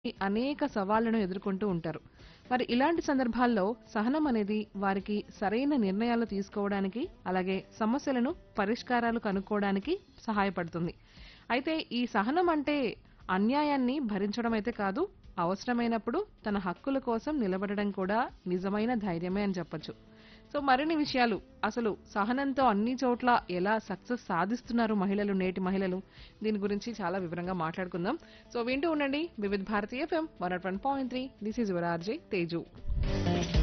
అనేక సవాళ్లను ఎదుర్కొంటూ ఉంటారు. మరి ఇలాంటి సందర్భాల్లో సహనం అనేది వారికి సరైన నిర్ణయాలు తీసుకోవడానికి, అలాగే సమస్యలను పరిష్కారాలు కనుక్కోవడానికి సహాయపడుతుంది. అయితే ఈ సహనం అంటే అన్యాయాన్ని భరించడం అయితే కాదు, అవసరమైనప్పుడు తన హక్కుల కోసం నిలబడడం కూడా నిజమైన ధైర్యమే అని చెప్పొచ్చు. సో మరిన్ని విషయాలు, అసలు సహనంతో అన్ని చోట్ల ఎలా సక్సెస్ సాధిస్తున్నారు మహిళలు, నేటి మహిళలు, దీని గురించి చాలా వివరంగా మాట్లాడుకుందాం. సో వింటూ ఉండండి వివిధ భారతీయ FM 101.3. This is your RJ Teju.